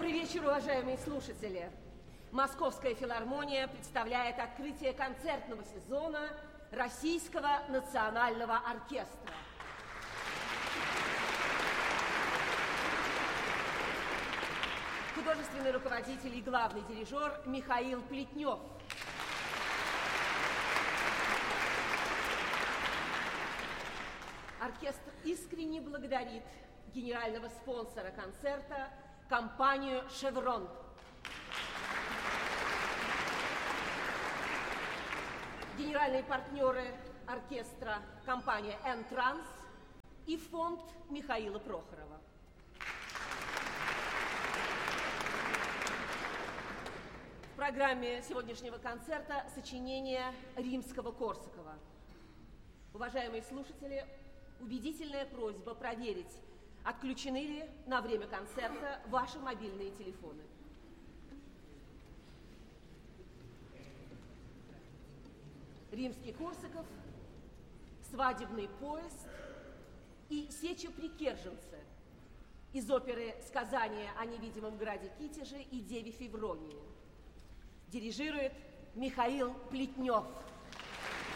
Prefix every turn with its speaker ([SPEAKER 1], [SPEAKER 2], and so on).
[SPEAKER 1] Добрый вечер, уважаемые слушатели. Московская филармония представляет открытие концертного сезона Российского национального оркестра. Художественный руководитель и главный дирижер Михаил Плетнев. Оркестр искренне благодарит генерального спонсора концерта, компанию «Шеврон». Генеральные партнеры оркестра, компания «Энтранс» и фонд Михаила Прохорова. В программе сегодняшнего концерта сочинение Римского-Корсакова. Уважаемые слушатели, убедительная просьба проверить, отключены ли на время концерта ваши мобильные телефоны. Римский-Корсаков, свадебный поезд и сеча Прикерженцы из оперы «Сказание о невидимом граде Китеже и деве Февронии». Дирижирует Михаил Плетнев.